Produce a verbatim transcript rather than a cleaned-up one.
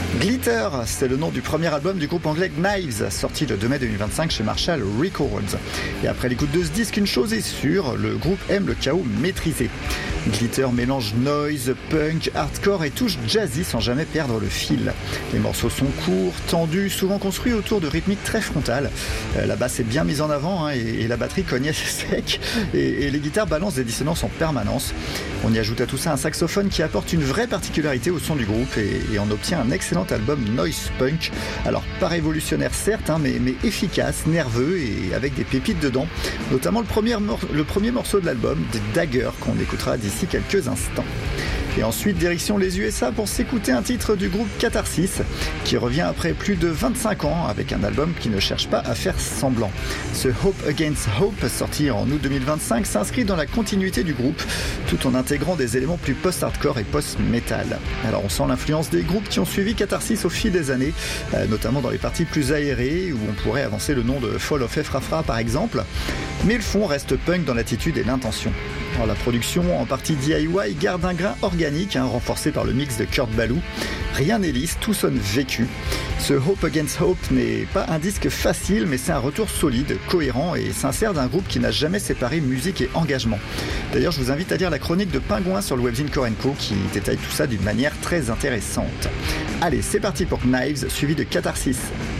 Glitter, c'est le nom du premier album du groupe anglais Knives, sorti le deux mai deux mille vingt-cinq chez Marshall Records. Et après l'écoute de ce disque, une chose est sûre, le groupe aime le chaos maîtrisé. Glitter mélange noise, punk, hardcore et touche jazzy sans jamais perdre le fil. Les morceaux sont courts, tendus, souvent construits autour de rythmiques très frontales. Euh, la basse est bien mise en avant hein, et, et la batterie cognait sec et, et les guitares balancent des dissonances en permanence. On y ajoute à tout ça un saxophone qui apporte une vraie particularité au son du groupe et, et on obtient un excellent album noise punk. Alors pas révolutionnaire certes, hein, mais, mais efficace, nerveux et avec des pépites dedans. Notamment le premier, mor- le premier morceau de l'album, The Dagger, qu'on écoutera d'ici quelques instants. Et ensuite, direction les U S A pour s'écouter un titre du groupe Catharsis, qui revient après plus de vingt-cinq ans avec un album qui ne cherche pas à faire semblant. Ce Hope Against Hope, sorti en août deux mille vingt-cinq, s'inscrit dans la continuité du groupe, tout en intégrant des éléments plus post-hardcore et post-metal. Alors on sent l'influence des groupes qui ont suivi Catharsis au fil des années, euh, notamment dans les parties plus aérées, où on pourrait avancer le nom de Fall of Efrafra par exemple, mais le fond reste punk dans l'attitude et l'intention. Alors, la production, en partie D I Y, garde un grain organique, hein, renforcé par le mix de Kurt Ballou. Rien n'est lisse, tout sonne vécu. Ce Hope Against Hope n'est pas un disque facile, mais c'est un retour solide, cohérent et sincère d'un groupe qui n'a jamais séparé musique et engagement. D'ailleurs, je vous invite à lire la chronique de Pingouin sur le webzine Core and Co qui détaille tout ça d'une manière très intéressante. Allez, c'est parti pour Knives, suivi de Catharsis.